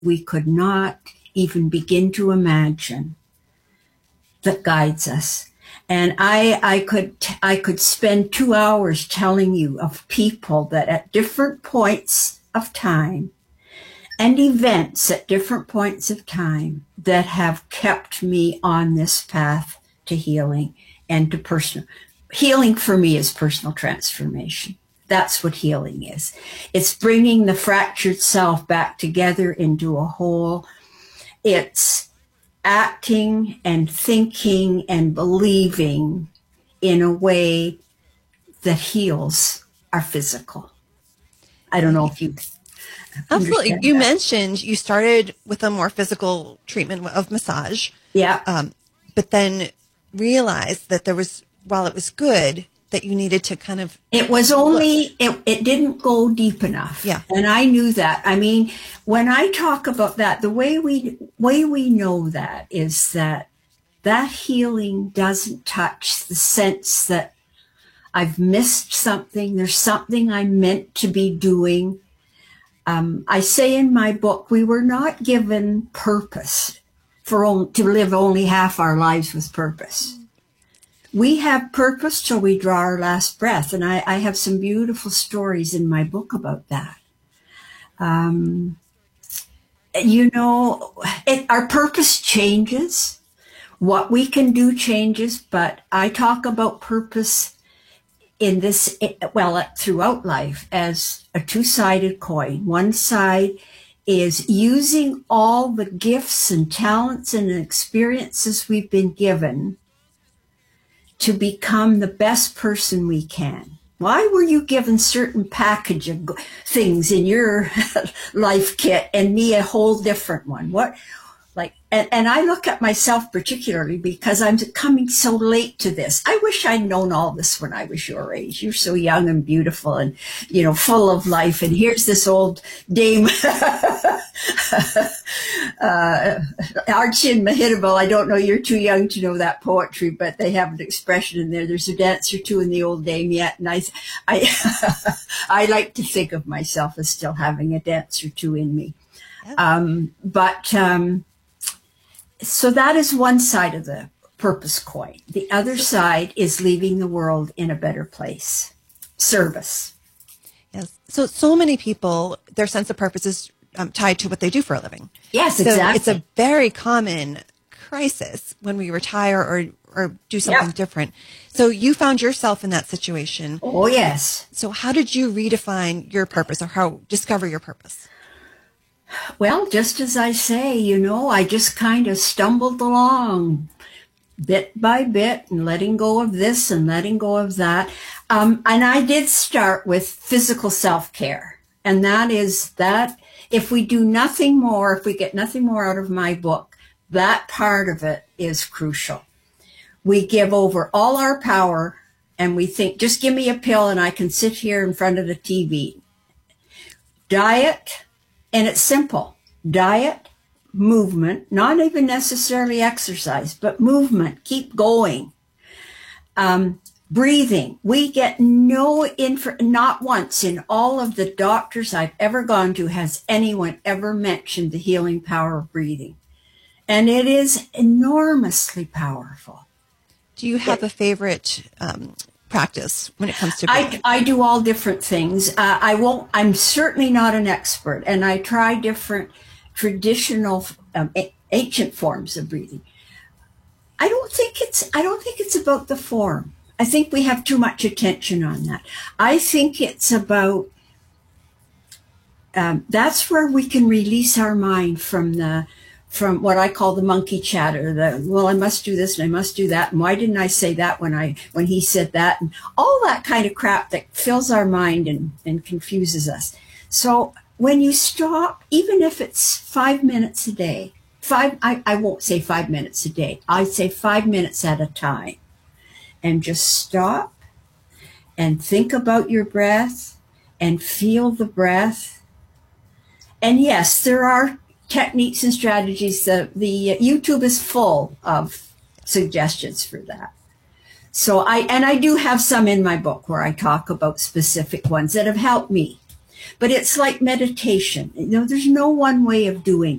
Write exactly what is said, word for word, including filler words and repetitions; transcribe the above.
we could not even begin to imagine that guides us. And I, I could, I could spend two hours telling you of people that at different points of time and events at different points of time that have kept me on this path to healing and to personal healing. For me is personal transformation. That's what healing is. It's bringing the fractured self back together into a whole. It's acting and thinking and believing in a way that heals our physical. I don't know if you absolutely. You that. mentioned you started with a more physical treatment of massage. Yeah. Um, but then realized that there was, while it was good, that you needed to kind of... It was only, it, it didn't go deep enough. Yeah. And I knew that. I mean, when I talk about that, the way we, way we know that is that that healing doesn't touch the sense that I've missed something. There's something I'm meant to be doing. Um, I say in my book, we were not given purpose for only, to live only half our lives with purpose. We have purpose till we draw our last breath. And I, I have some beautiful stories in my book about that. Um, you know, it, our purpose changes. What we can do changes, but I talk about purpose in this, well, throughout life as a two-sided coin. One side is using all the gifts and talents and experiences we've been given to become the best person we can. Why were you given certain package of things in your life kit and me a whole different one? What, like, and, and I look at myself particularly because I'm coming so late to this. I wish I'd known all this when I was your age. You're so young and beautiful and, you know, full of life. And here's this old dame, uh, Arjun Mahitable. I don't know, you're too young to know that poetry, but they have an expression in there. There's a dance or two in the old dame yet. And I, I, I like to think of myself as still having a dance or two in me. Yeah. Um, but, um, so that is one side of the purpose coin. The other side is leaving the world in a better place. Service. Yes. So, so many people, their sense of purpose is um, tied to what they do for a living. Yes, so exactly. It's a very common crisis when we retire or, or do something yep. different. So you found yourself in that situation. Oh, yes. So how did you redefine your purpose or how discover your purpose? Well, just as I say, you know, I just kind of stumbled along bit by bit and letting go of this and letting go of that. Um, and I did start with physical self-care. And that is that if we do nothing more, if we get nothing more out of my book, that part of it is crucial. We give over all our power and we think, just give me a pill and I can sit here in front of the T V. Diet. And it's simple. Diet, movement, not even necessarily exercise, but movement. Keep going. Um, breathing. We get no info, not once in all of the doctors I've ever gone to has anyone ever mentioned the healing power of breathing. And it is enormously powerful. Do you have it, a favorite um practice when it comes to breathing? I, I do all different things. Uh, I won't, I'm certainly not an expert, and I try different traditional, um, a, ancient forms of breathing. I don't think it's, I don't think it's about the form. I think we have too much attention on that. I think it's about, um, that's where we can release our mind from the, from what I call the monkey chatter, the, well, I must do this and I must do that. And why didn't I say that when I, when he said that, and all that kind of crap that fills our mind and, and confuses us. So when you stop, even if it's five minutes a day, five, I, I won't say five minutes a day. I say five minutes at a time, and just stop and think about your breath and feel the breath. And yes, there are techniques and strategies. The, the YouTube is full of suggestions for that. So I, and I do have some in my book where I talk about specific ones that have helped me. But it's like meditation. You know, there's no one way of doing